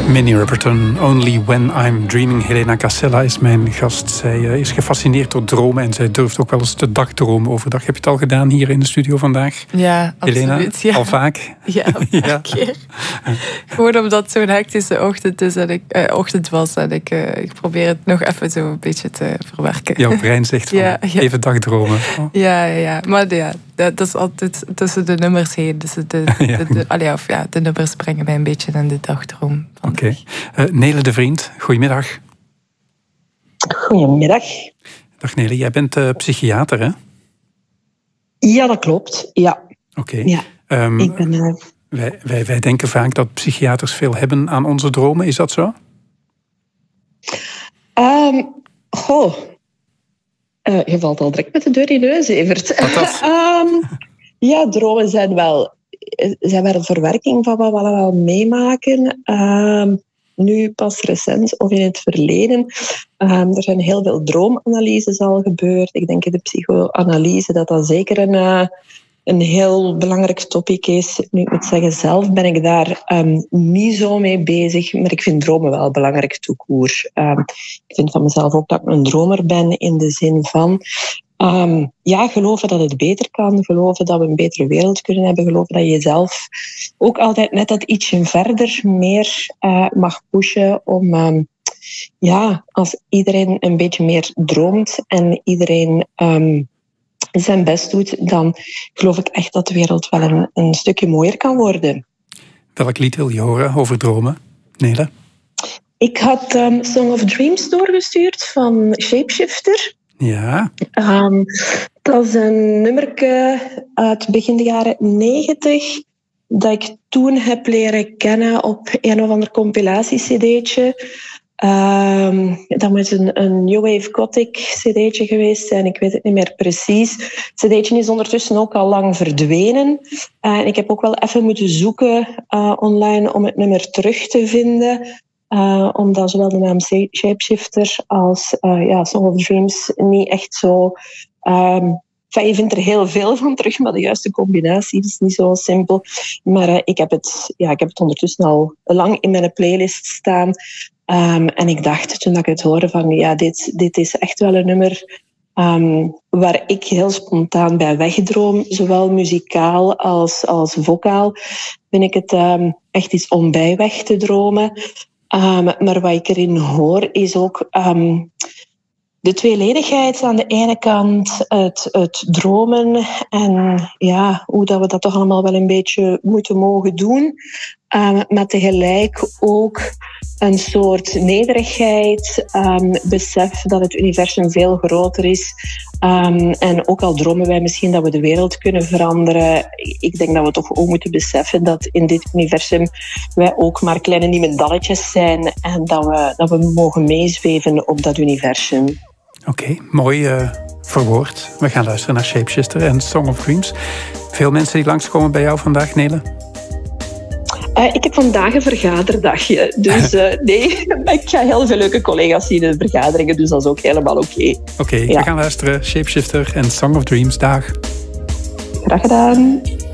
Minnie Riperton, Only When I'm Dreaming. Helena Casella is mijn gast. Zij is gefascineerd door dromen en zij durft ook wel eens te dagdromen overdag. Heb je het al gedaan hier in de studio vandaag? Ja, Helena, absoluut. Ja. al vaak? Ja, een paar keer. Gewoon omdat het zo'n hectische ochtend is en ochtend was. En ik probeer het nog even zo een beetje te verwerken. Jouw brein zegt van even dagdromen. Oh. Ja. Maar ja, dat is altijd tussen de nummers heen. Dus de nummers brengen mij een beetje in de dagdroom. Oké. Nele de Vriend, goedemiddag. Goedemiddag. Dag Nele, jij bent psychiater, hè? Ja, dat klopt. Ja. Oké. Ja, ik ben... Wij denken vaak dat psychiaters veel hebben aan onze dromen. Is dat zo? Je valt al direct met de deur in neus, Evert. Ja, dromen zijn wel een verwerking van wat we wel meemaken. Nu pas recent of in het verleden. Er zijn heel veel droomanalyses al gebeurd. Ik denk in de psychoanalyse dat zeker een heel belangrijk topic is. Nu, ik moet zeggen, zelf ben ik daar niet zo mee bezig, maar ik vind dromen wel belangrijk tout court. Ik vind van mezelf ook dat ik een dromer ben in de zin van geloven dat het beter kan, geloven dat we een betere wereld kunnen hebben, geloven dat je jezelf ook altijd net dat ietsje verder meer mag pushen om... als iedereen een beetje meer droomt en iedereen zijn best doet, dan geloof ik echt dat de wereld wel een stukje mooier kan worden. Welk lied wil je horen over dromen, Nele? Ik had Song of Dreams doorgestuurd van Shapeshifter. Ja. Dat is een nummerke uit begin de jaren 90 dat ik toen heb leren kennen op een of ander compilatie-cd'tje. Dat moet een New Wave Gothic cd'tje geweest zijn. Ik weet het niet meer precies. Het cd'tje is ondertussen ook al lang verdwenen. En ik heb ook wel even moeten zoeken online om het nummer terug te vinden. Omdat zowel de naam Shapeshifter als Song of Dreams niet echt zo... je vindt er heel veel van terug, maar de juiste combinatie is niet zo simpel. Maar ik heb het ondertussen al lang in mijn playlist staan. En ik dacht, toen ik het hoorde van... dit is echt wel een nummer waar ik heel spontaan bij wegdroom. Zowel muzikaal als vocaal vind ik het echt iets om bij weg te dromen. Maar wat ik erin hoor is ook... de tweeledigheid aan de ene kant, het dromen en hoe dat we dat toch allemaal wel een beetje moeten mogen doen. Maar tegelijk ook een soort nederigheid, besef dat het universum veel groter is. En ook al dromen wij misschien dat we de wereld kunnen veranderen, ik denk dat we toch ook moeten beseffen dat in dit universum wij ook maar kleine niemendalletjes zijn en dat we mogen meezweven op dat universum. Oké, mooi verwoord. We gaan luisteren naar Shapeshifter en Song of Dreams. Veel mensen die langskomen bij jou vandaag, Nele? Ik heb vandaag een vergaderdagje. Dus nee, ik ga heel veel leuke collega's zien in de vergaderingen. Dus dat is ook helemaal oké. Oké, we gaan luisteren. Shapeshifter en Song of Dreams. Dag. Graag gedaan.